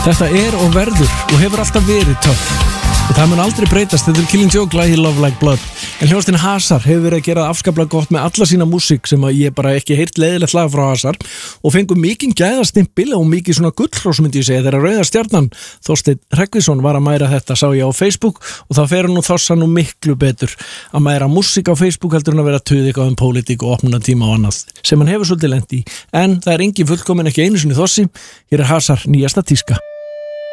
Þetta og verður og hefur alltaf verið töff og það mun aldrei breytast. Þetta Killing Joke lagið Love Like Blood, en hljómsveitin Hasar hefur verið að gera afskaplega gott með alla sína músík sem að ég bara ekki heyrt leiðilegt lag frá Hasar og fengum mikinn gæðastimpil og mikið svona gullhrós myndi ég segja þegar Rauða stjarnan Þorsteinn Hreggviðsson var að mæra þetta, sá ég á Facebook og þá fer nú Þorsa nú miklu betur að mæra músík á Facebook heldur en að vera að tuða eitthvað pólitík og opna tíma og annað sem hann hefur svolítið lent í, en það engin fullkomin, ekki einu sinni Þossi. Hér Hasar, nýjasta tíska.